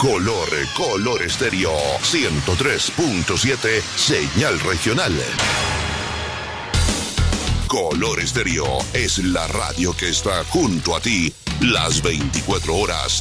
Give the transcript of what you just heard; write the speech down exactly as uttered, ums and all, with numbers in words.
Color, Color Estéreo, ciento tres punto siete, señal regional. Color Estéreo es la radio que está junto a ti las veinticuatro horas